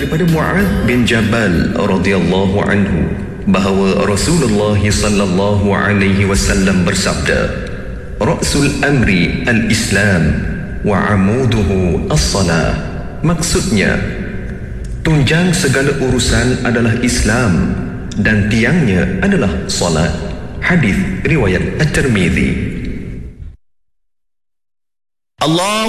daripada Mu'adz bin Jabal radhiyallahu anhu bahawa Rasulullah sallallahu alaihi wasallam bersabda, "Ra'sul amri al-Islam wa 'amuduhu as-salah." Maksudnya, tunjang segala urusan adalah Islam dan tiangnya adalah salat. Hadis riwayat At-Tirmizi. Allah